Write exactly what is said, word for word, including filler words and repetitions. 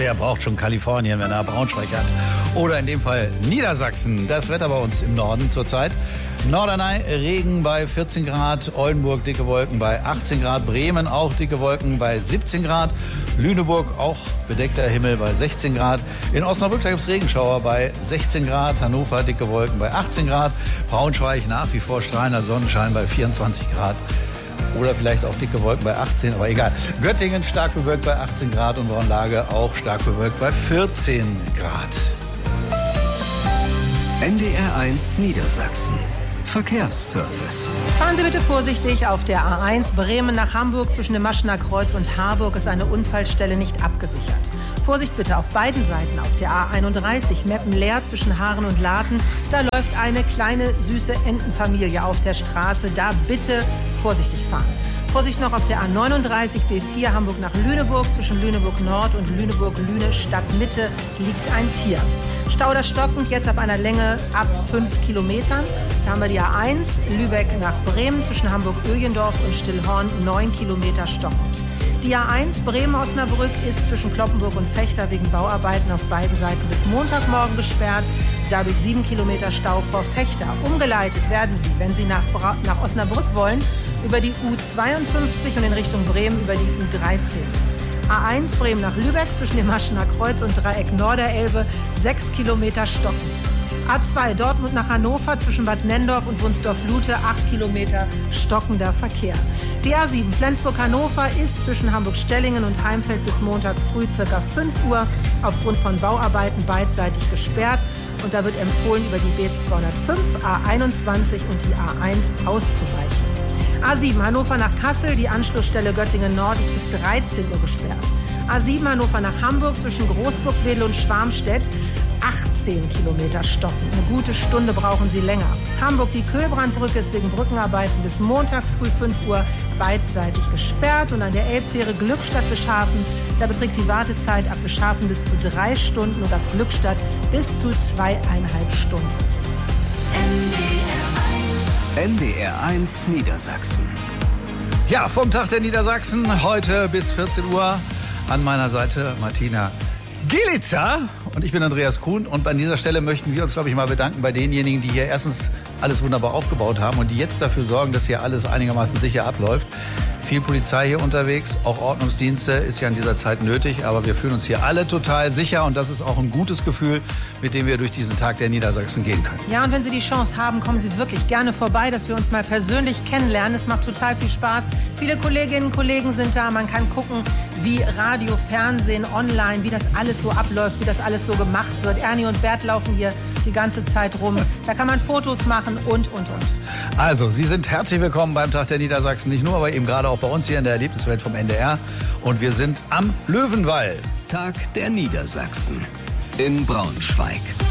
Wer braucht schon Kalifornien, wenn er Braunschweig hat? Oder in dem Fall Niedersachsen. Das Wetter bei uns im Norden zurzeit. Norderney, Regen bei vierzehn Grad, Oldenburg dicke Wolken bei achtzehn Grad, Bremen auch dicke Wolken bei siebzehn Grad, Lüneburg auch bedeckter Himmel bei sechzehn Grad, in Osnabrück da gibt es Regenschauer bei sechzehn Grad, Hannover dicke Wolken bei achtzehn Grad, Braunschweig nach wie vor strahlender Sonnenschein bei vierundzwanzig Grad. Oder vielleicht auch dicke Wolken bei achtzehn, aber egal. Göttingen stark bewölkt bei achtzehn Grad und Braunlage auch stark bewölkt bei vierzehn Grad. N D R eins Niedersachsen. Verkehrsservice. Fahren Sie bitte vorsichtig auf der A eins Bremen nach Hamburg. Zwischen dem Maschener Kreuz und Harburg ist eine Unfallstelle nicht abgesichert. Vorsicht bitte auf beiden Seiten. Auf der A einunddreißig Meppen leer zwischen Haaren und Laden. Da läuft eine kleine süße Entenfamilie auf der Straße. Da bitte vorsichtig fahren. Vorsicht noch auf der A neununddreißig B vier Hamburg nach Lüneburg. Zwischen Lüneburg Nord und Lüneburg-Lüne Stadtmitte liegt ein Tier. Stauder stockend, jetzt ab einer Länge ab fünf Kilometern. Da haben wir die A eins, Lübeck nach Bremen, zwischen Hamburg-Öhlendorf und Stillhorn, neun Kilometer stockend. Die A eins Bremen-Osnabrück ist zwischen Cloppenburg und Vechta wegen Bauarbeiten auf beiden Seiten bis Montagmorgen gesperrt. Dadurch sieben Kilometer Stau vor Vechta. Umgeleitet werden Sie, wenn Sie nach, Bra- nach Osnabrück wollen, über die U zweiundfünfzig und in Richtung Bremen über die U dreizehn. A eins Bremen nach Lübeck zwischen dem Maschener Kreuz und Dreieck Norderelbe, sechs Kilometer stockend. A zwei Dortmund nach Hannover zwischen Bad Nendorf und Wunsdorf-Lute, acht Kilometer stockender Verkehr. Die A sieben Flensburg-Hannover ist zwischen Hamburg-Stellingen und Heimfeld bis Montag früh ca. fünf Uhr aufgrund von Bauarbeiten beidseitig gesperrt. Und da wird empfohlen, über die B zweihundertfünf, A einundzwanzig und die A eins auszuweichen. A sieben Hannover nach Kassel, die Anschlussstelle Göttingen Nord ist bis dreizehn Uhr gesperrt. A sieben Hannover nach Hamburg zwischen Großburg-Wedel und Schwarmstedt, achtzehn Kilometer stocken. Eine gute Stunde brauchen Sie länger. Hamburg, die Köhlbrandbrücke ist wegen Brückenarbeiten bis Montag früh fünf Uhr beidseitig gesperrt. Und an der Elbfähre Glückstadt-Bischhafen, da beträgt die Wartezeit ab Bischhafen bis zu drei Stunden und ab Glückstadt bis zu zweieinhalb Stunden. N D R eins Niedersachsen. Ja, vom Tag der Niedersachsen, heute bis vierzehn Uhr. An meiner Seite Martina Gielitzer und ich bin Andreas Kuhn. Und an dieser Stelle möchten wir uns, glaube ich, mal bedanken bei denjenigen, die hier erstens alles wunderbar aufgebaut haben und die jetzt dafür sorgen, dass hier alles einigermaßen sicher abläuft. Viel Polizei hier unterwegs, auch Ordnungsdienste ist ja in dieser Zeit nötig, aber wir fühlen uns hier alle total sicher und das ist auch ein gutes Gefühl, mit dem wir durch diesen Tag der Niedersachsen gehen können. Ja, und wenn Sie die Chance haben, kommen Sie wirklich gerne vorbei, dass wir uns mal persönlich kennenlernen. Es macht total viel Spaß. Viele Kolleginnen und Kollegen sind da. Man kann gucken, wie Radio, Fernsehen, online, wie das alles so abläuft, wie das alles so gemacht wird. Ernie und Bert laufen hier die ganze Zeit rum. Da kann man Fotos machen und, und, und. Also, Sie sind herzlich willkommen beim Tag der Niedersachsen. Nicht nur, aber eben gerade auch bei uns hier in der Erlebniswelt vom N D R. Und wir sind am Löwenwall. Tag der Niedersachsen in Braunschweig.